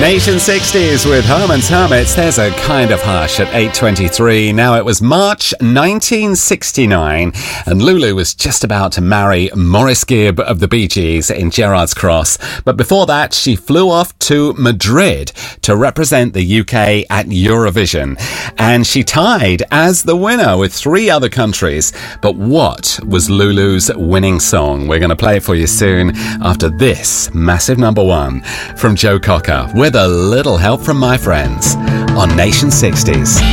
Nation 60s with Herman's Hermits. There's a kind of hush at 8:23. Now, it was March 1969 and Lulu was just about to marry Maurice Gibb of the Bee Gees in Gerrards Cross. But before that, she flew off to Madrid to represent the UK at Eurovision. And she tied as the winner with 3 other countries. But what was Lulu's winning song? We're going to play it for you soon after this massive number 1 from Joe Cocker with a little help from my friends on Nation 60s.